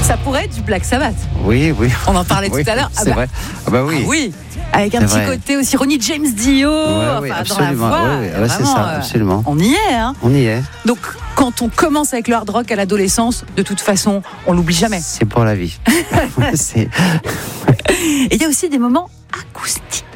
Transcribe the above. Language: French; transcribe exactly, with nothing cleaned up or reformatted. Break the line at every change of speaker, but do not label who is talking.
Ça pourrait être du Black Sabbath.
Oui, oui.
On en parlait
oui,
tout à l'heure.
C'est
ah bah,
vrai. Ah bah oui.
Ah oui. Avec un
C'est
petit
vrai.
côté aussi Ronnie James Dio,
Ouais, oui,
enfin, dans
absolument.
la voix.
Ouais, ouais, ouais, c'est
vraiment,
ça,
euh,
absolument.
On y est, hein.
On y est.
Donc, quand on commence avec le hard rock à l'adolescence, de toute façon, on l'oublie jamais.
C'est pour la vie. c'est...
Et il y a aussi des moments acoustiques.